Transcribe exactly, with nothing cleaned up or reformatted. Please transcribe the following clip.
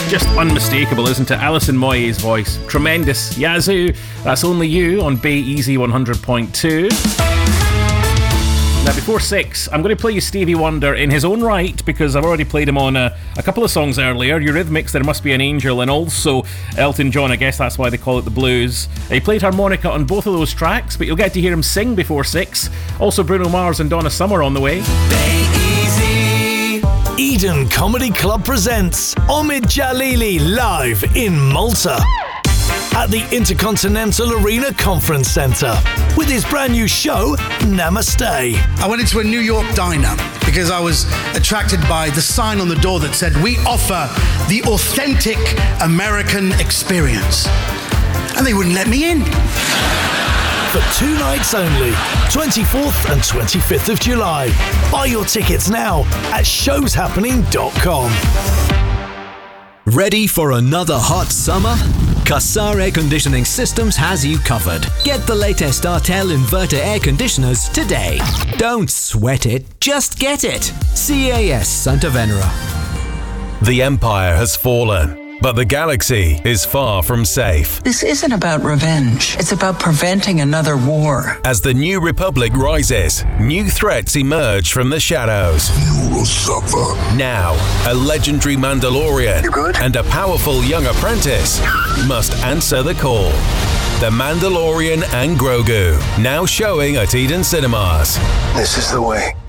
just unmistakable, isn't it? Alison Moyet's voice. Tremendous. Yazoo, That's Only You on Bay Easy one hundred point two. Now, before six, I'm going to play you Stevie Wonder in his own right, because I've already played him on a, a couple of songs earlier. Eurythmics, There Must Be an Angel, and also Elton John. I guess that's why they call it the blues. He played harmonica on both of those tracks, but you'll get to hear him sing before six. Also Bruno Mars and Donna Summer on the way. Bay Easy. Eden Comedy Club presents Omid Jalili live in Malta at the Intercontinental Arena Conference Centre with his brand new show, Namaste. I went into a New York diner because I was attracted by the sign on the door that said, "We offer the authentic American experience." And they wouldn't let me in. For two nights only, twenty-fourth and twenty-fifth of July. Buy your tickets now at shows happening dot com. Ready for another hot summer? Qassar Air Conditioning Systems has you covered. Get the latest Artel inverter air conditioners today. Don't sweat it, just get it. C A S Santa Venera. The Empire has fallen, but the galaxy is far from safe. This isn't about revenge. It's about preventing another war. As the New Republic rises, new threats emerge from the shadows. You will suffer. Now, a legendary Mandalorian You good? and a powerful young apprentice must answer the call. The Mandalorian and Grogu, now showing at Eden Cinemas. This is the way.